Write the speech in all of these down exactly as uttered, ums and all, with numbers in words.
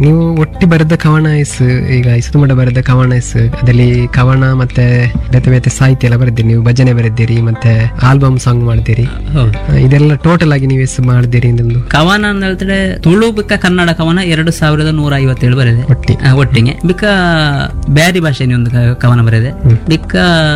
ನೀವು ಒಟ್ಟಿ ಬರೆದ ಕವನ ಇಸ್ ಈಗ ಇಸುಮುಂಡ ಬರೆದ ಕವನ ಇಸ್ ಅದಲ್ಲಿ ಕವನ ಮತ್ತೆ ಬೇತೆ ಬೇತೆ ಸಾಹಿತ್ಯ ಎಲ್ಲ ಬರೆದಿರಿ, ನೀವು ಭಜನೆ ಬರೆದಿರಿ ಮತ್ತೆ ಆಲ್ಬಮ್ ಸಾಂಗ್ ಮಾಡ್ತೀರಿ. ಹೌದು. ಇದೆಲ್ಲ ಟೋಟಲ್ ಆಗಿ ನೀವು ಎಷ್ಟು ಮಾಡಿದಿರಿ? ಕವನ ಅಂತ ಹೇಳ್ತಾರೆ ತುಳು ಬಿಕ್ಕ ಕನ್ನಡ ಕವನ ಎರಡು ಸಾವಿರದ ನೂರ ಐವತ್ತೇಳು ಬರೆದೆ ಒಟ್ಟಿ ಒಟ್ಟಿಗೆ. ಬಿಕ್ಕ ಬ್ಯಾರಿ ಭಾಷೆನಿ ಒಂದು ಕ- ಕವನ ಬರೆದೆ. ಬಿಕ್ಕ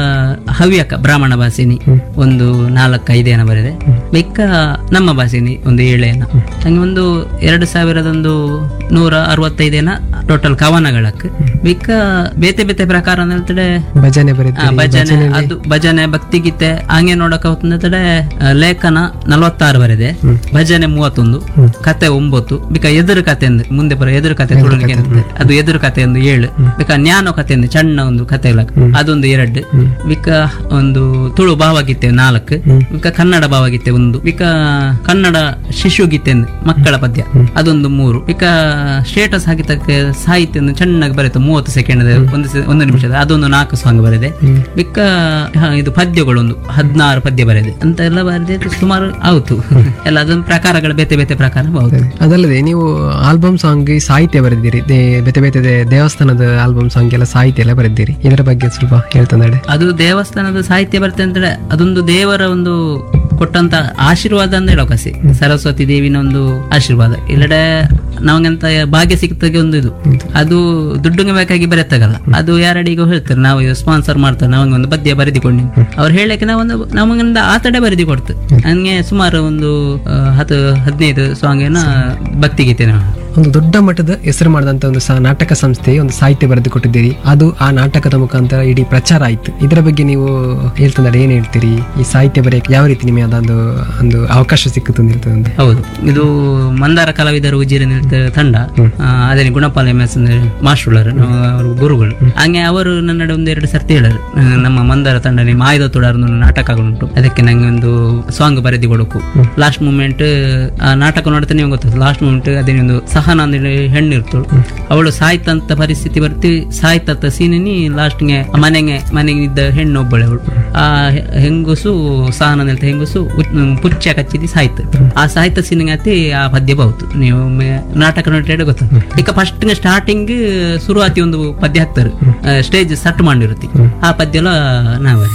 ಹವ್ಯಕ ಬ್ರಾಹ್ಮಣ ಭಾಷೆನಿ ಒಂದು ನಾಲ್ಕು ಐದೇನ ಬರೆದೆ. ಬಿಕ್ಕ ನಮ್ಮ ಭಾಷೆನಿ ಒಂದು ಏಳೇನ. ಹಂಗೆ ಒಂದು ಎರಡು ಸಾವಿರದೊಂದು ನೂರ ಅರವತ್ತೈದೇನ ಟೋಟಲ್ ಕವನಗಳಕ್ಕೆ. ಬಿಕ್ಕ ಬೇತೆ ಬೇತೆ ಪ್ರಕಾರ ಅಂತ ಹೇಳ್ತಾರೆ ಭಜನೆ ಆ, ಬರೆದಿರಿ. ಭಜನೆ ಅದು ಭಜನೆ ಭಕ್ತಿಗೀತೆ ಹಂಗೆ ನೋಡಕ ಹೋಗ್ತಂದ್ರೆ ಲೇಖನ ನಲವತ್ತಾರು ಬರೆದೆ, ಭಜನೆ ಮೂವತ್ತೊಂದು, ಕತೆ ಒಂಬತ್ತು. ಬಿಕ ಎದುರು ಕತೆ ಅಂದ್ರೆ ಮುಂದೆ ಬರೋ ಎದುರು ಕತೆ ತುಳುವಿಗೆ ಅಂತ ಅದು ಎದುರು ಕತೆ ಒಂದು ಏಳು. ಬಿಕ ಜ್ಞಾನ ಕತೆ ಅಂದ್ರೆ ಸಣ್ಣ ಒಂದು ಕತೆ ಅದೊಂದು ಎರಡು. ಬಿಕ ಒಂದು ತುಳು ಭಾವಗೀತೆ ನಾಲ್ಕು. ಬಿಕ ಕನ್ನಡ ಭಾವಗೀತೆ ಒಂದು. ಬಿಕ ಕನ್ನಡ ಶಿಶು ಗೀತೆ ಅಂದ್ರೆ ಮಕ್ಕಳ ಪದ್ಯ ಅದೊಂದು ಮೂರು. ಬಿಕ ಸ್ಟೇಟಸ್ ಹಾಕಿದ್ದಕ್ಕೆ ಸಾಹಿತ್ಯ ಒಂದು ಚೆನ್ನಾಗಿ ಬರೀತು ಮೂವತ್ತು ಸೆಕೆಂಡ್ ಒಂದು ಸೆ- ಒಂದು ನಿಮಿಷದ ಅದೊಂದು ನಾಲ್ಕು ಸಾಂಗ್ ಬರೆದೆ. ಬಿಕ್ಕ ಹ, ಇದು ಪದ್ಯಗಳೊಂದು ಹದಿನಾರು ಪದ್ಯ ಬರೆದೆ ಅಂತ ಎಲ್ಲ ಬರೆದೆ. ಸುಮಾರು ಆಯ್ತು ಎಲ್ಲ ಅದೊಂದು ಪ್ರಕಾರಗಳು ಬೇತೆ ಬೇತೆ ಪ್ರಕಾರ ಹೌದು. ಅದಲ್ಲದೆ ನೀವು ಆಲ್ಬಮ್ ಸಾಂಗ್ ಸಾಹಿತ್ಯ ಬರೆದಿರಿ, ದೇ- ಬೇತೆ ಬೇತೆ ದೇ- ದೇವಸ್ಥಾನದ ಆಲ್ಬಮ್ ಸಾಂಗ್ ಎಲ್ಲ ಸಾಹಿತ್ಯ ಎಲ್ಲ ಬರೆದಿರಿ. ಇದರ ಬಗ್ಗೆ ಸ್ವಲ್ಪ ಹೇಳ್ತಂದ್ರೆ. ಅದು ದೇವಸ್ಥಾನದ ಸಾಹಿತ್ಯ ಬರುತ್ತೆ ಅಂದ್ರೆ ಅದೊಂದು ದೇವರ ಒಂದು ಕೊಟ್ಟಂತ ಆಶೀರ್ವಾದ ಅಂತ ಹೇಳೋ ಕಸಿ, ಸರಸ್ವತಿ ದೇವಿನ ಒಂದು ಆಶೀರ್ವಾದ. ಇಲ್ಲಡೆ ನಮಗಂತ ಭಾಗ್ಯ ಸಿಗ್ತಾಗೆ ಒಂದು ಇದು, ಅದು ದುಡ್ಡು ಬೇಕಾಗಿ ಬರೆತ್ತಾಗಲ್ಲ. ಅದು ಯಾರಡಿಗೂ ಹೇಳ್ತಾರೆ ನಾವು ಸ್ಪಾನ್ಸರ್ ಮಾಡ್ತಾರೆ ನಮಗೆ ಒಂದು ಪದ್ಯ ಬರೆದಿಕೊಂಡು ಅವ್ರು ಹೇಳಕ್ಕೆ ನಾವೊಂದು ನಮಗಿಂದ ಆತಡೆ ಬರೆದಿ ಕೊಡ್ತು. ಹಂಗೆ ಸುಮಾರು ಒಂದು ಆ, ಹತ್ತು ಹದಿನೈದು ಸಾಂಗ್ ಏನೋ ಭಕ್ತಿಗೀತೆ ನಾವು ಒಂದು ದೊಡ್ಡ ಮಟ್ಟದ ಹೆಸರು ಮಾಡಿದಂತ ಒಂದು ಸ- ನಾಟಕ ಸಂಸ್ಥೆ ಒಂದು ಸಾಹಿತ್ಯ ಬರೆದು ಕೊಟ್ಟಿದ್ದೀರಿ. ಅದು ಆ ನಾಟಕದ ಮುಖಾಂತರ ಇಡೀ ಪ್ರಚಾರ ಆಯ್ತು. ಇದರ ಬಗ್ಗೆ ನೀವು ಹೇಳ್ತಂದ್ರೆ ಏನ್ ಹೇಳ್ತೀರಿ? ಈ ಸಾಹಿತ್ಯ ಬರೆಯಕ್ಕೆ ಯಾವ ರೀತಿ ನಿಮಗೆ ಅದೊಂದು ಒಂದು ಅವಕಾಶ ಸಿಕ್ಕಿತು ಅಂತ ಹೇಳ್ತದೆ ಅಂದ್ರೆ? ಹೌದು, ಇದು ಮಂದಾರ ಕಲಾವಿದರು ಉಜಿರೆ ನಿಲ್ತ ತಂಡ. ಆ, ಅದೇ ಗುಣಪಾಲ ಎಂ ಎಸ್ ಮಾಸ್ಟರ್ ಅವರು ಗುರುಗಳು. ಹಂಗೆ ಅವರು ನನ್ನ ಒಂದು ಎರಡು ಸರ್ತಿ ಹೇಳರು, ನಮ್ಮ ಮಂದಾರ ತಂಡ ನಿಮ್ಮ ಆಯ್ದ ತುಡಾರ ನಾಟಕಗಳುಂಟು, ಅದಕ್ಕೆ ನಂಗೆ ಒಂದು ಸಾಂಗ್ ಬರೆದಿ ಕೊಡಕು. ಲಾಸ್ಟ್ ಮೂಮೆಂಟ್ ಆ ನಾಟಕ ನೋಡ್ತಾ ನೀವು ಗೊತ್ತಾಯ್ತು. ಲಾಸ್ಟ್ ಮೂಮೆಂಟ್ ಅದೇ ಒಂದು ಸಹನ ಅಂದ್ರೆ ಹೆಣ್ಣು ಇರ್ತಳು, ಅವಳು ಸಾಯ್ತಂತ ಪರಿಸ್ಥಿತಿ ಬರ್ತಿ ಸಾಯ್ತಂತ ಸೀನಿನಿ ಲಾಸ್ಟ್ಗೆ ಮನೆಗೆ ಮನೆಗೆ ಇದ್ದ ಹೆಣ್ಣು ಒಬ್ಬಳೆ ಅವಳು. ಆ ಹೆ- ಹೆಂಗುಸು ಸಹನ ಅಂತ ಹೆಂಗುಸು ಉಚ್- ಪುಚ್ಚ ಕಚ್ಚಿದಿ ಸಾಯ್ತು. ಆ ಸಾಹಿತ್ಯ ಸೀನಿಗೆ ಅತಿ ಆ ಪದ್ಯ ಬಹುದು ನೀವು ಮೆ- ನಾಟಕ ನೋಡಿ ಗೊತ್ತ. ಈಗ ಫಸ್ಟ್ ಸ್ಟಾರ್ಟಿಂಗ್ ಶುರುವಾತಿ ಒಂದು ಪದ್ಯ ಹಾಕ್ತಾರೆ, ಸ್ಟೇಜ್ ಸಟ್ ಮಾಡಿರುತ್ತೆ. ಆ ಪದ್ಯ ಎಲ್ಲ ನಾವೇ